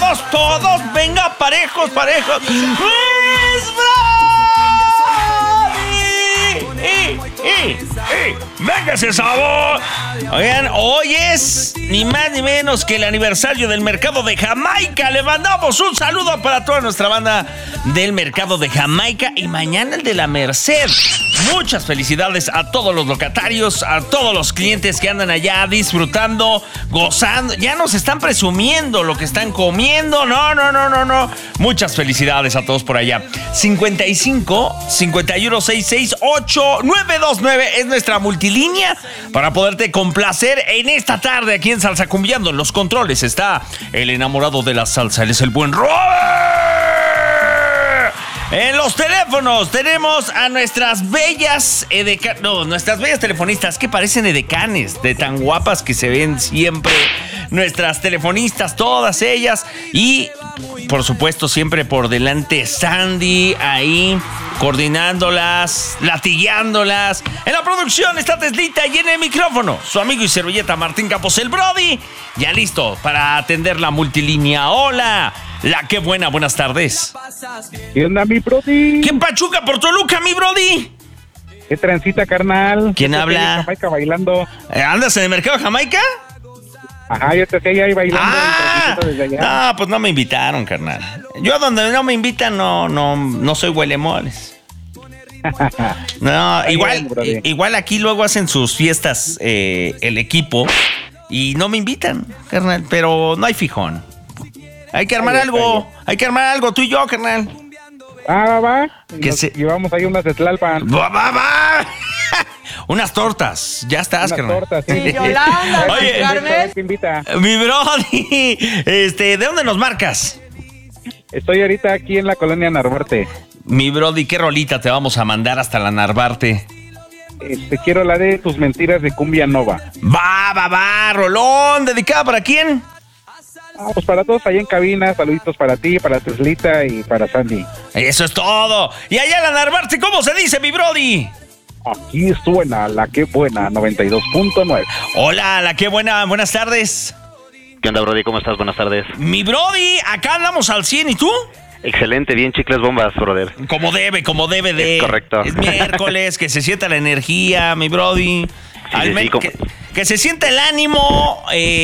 todos, venga, parejos. ¡Mis Brody! ¡Venga ese sabor! Oigan, hoy es ni más ni menos que el aniversario del Mercado de Jamaica. Le mandamos un saludo para toda nuestra banda del Mercado de Jamaica y mañana el de la Merced. Muchas felicidades a todos los locatarios, a todos los clientes que andan allá disfrutando, gozando. Ya nos están presumiendo lo que están comiendo. No. Muchas felicidades a todos por allá. 55-5166-8929 es nuestra multilínea para poderte complacer en esta tarde aquí en Salsa Cumbiando. En los controles está el enamorado de la salsa. Él es el buen Robert. En los teléfonos tenemos a nuestras bellas nuestras bellas telefonistas que parecen edecanes, de tan guapas que se ven siempre. Nuestras telefonistas, todas ellas. Y, por supuesto, siempre por delante Sandy, ahí, coordinándolas, latigueándolas. En la producción está Teslita y en el micrófono su amigo y servilleta Martín Campos, el Brody. Ya listo para atender la multilínea. ¡Hola! La qué buena, buenas tardes. ¿Qué onda, mi Brody? ¿Qué pachuca por Toluca, mi Brody? ¿Qué transita, carnal? ¿Quién habla? Jamaica bailando. ¿Andas en el mercado de Jamaica? Ajá, yo te estoy ahí bailando. Desde allá. No, pues no me invitaron, carnal. Yo a donde no me invitan no soy huelemoles. No, igual aquí luego hacen sus fiestas el equipo y no me invitan, carnal, pero no hay fijón. Hay que armar algo tú y yo, carnal. Va. Llevamos ahí unas de Tlalpan. Va. Unas tortas, ya estás, carnal. Tortas, sí. Yolanda, oye, Carmen. Te invita. Mi Brody, ¿de dónde nos marcas? Estoy ahorita aquí en la colonia Narvarte. Mi Brody, ¿qué rolita te vamos a mandar hasta la Narvarte? Quiero la de Tus Mentiras de Cumbia Nova. Va, rolón, ¿dedicada para quién? Pues para todos ahí en cabina, saluditos para ti, para Teslita y para Sandy. Eso es todo. Y allá en la Narvarte, ¿cómo se dice, mi Brody? Aquí suena la que buena, 92.9. Hola, la que buena, buenas tardes. ¿Qué onda, Brody? ¿Cómo estás? Buenas tardes. Mi Brody, acá andamos al 100, ¿y tú? Excelente, bien chicles bombas, brother. Como debe de. Es correcto. Es miércoles, que se sienta la energía, mi Brody. Sí, que se sienta el ánimo,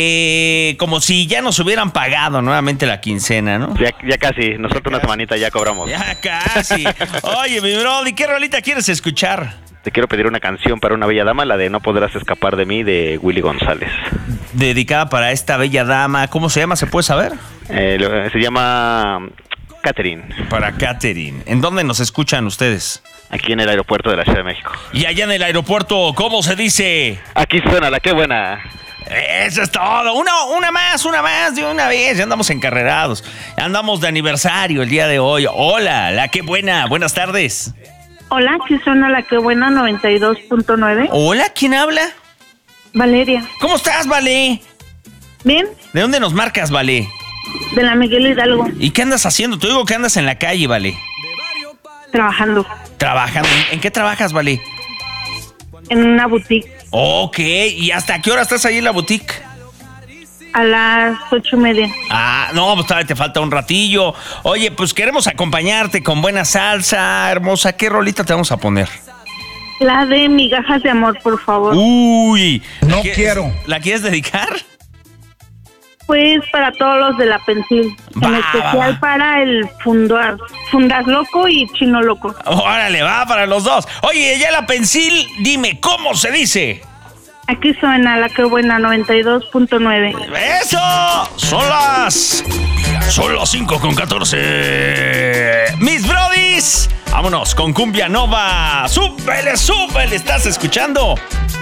como si ya nos hubieran pagado nuevamente la quincena, ¿no? Ya casi, nosotros una semanita ya cobramos. Ya casi. Oye, mi Brody, ¿qué rolita quieres escuchar? Te quiero pedir una canción para una bella dama, la de No Podrás Escapar de Mí, de Willy González. Dedicada para esta bella dama, ¿cómo se llama? ¿Se puede saber? Se llama Catherine. Para Catherine. ¿En dónde nos escuchan ustedes? Aquí en el aeropuerto de la Ciudad de México. Y allá en el aeropuerto, ¿cómo se dice? Aquí suena la que buena. Eso es todo. Una más de una vez. Ya andamos encarrerados. Andamos de aniversario el día de hoy. Hola, la que buena. Buenas tardes. Hola, aquí suena la que buena, 92.9. Hola, ¿quién habla? Valeria. ¿Cómo estás, Vale? ¿Bien? ¿De dónde nos marcas, Vale? De la Miguel Hidalgo. ¿Y qué andas haciendo? Te digo que andas en la calle, Vale. Trabajando. ¿Trabajando? ¿En qué trabajas, Vale? En una boutique. Ok, ¿y hasta qué hora estás ahí en la boutique? A las 8:30. No, pues todavía te falta un ratillo. Oye, pues queremos acompañarte con buena salsa, hermosa. ¿Qué rolita te vamos a poner? La de Migajas de Amor, por favor. Uy. No quiero. ¿La quieres dedicar? Pues para todos los de la Pensil. En especial para el Fundas Loco y Chino Loco. Órale, va para los dos. Oye, ya la Pensil, dime, ¿cómo se dice? Aquí suena la que buena, 92.9. ¡Eso! Son las 5:14. Mis Brodis, vámonos con Cumbia Nova. ¡Súbele! ¿Estás escuchando?